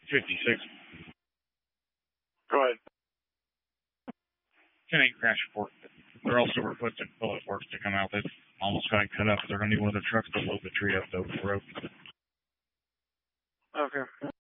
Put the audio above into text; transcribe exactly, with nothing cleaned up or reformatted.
fifty-six. Go ahead. ten eight crash report. They're also requesting Public Works to come out. They've almost got it cut up. They're going to need one of the trucks to load the tree up over the road. Okay.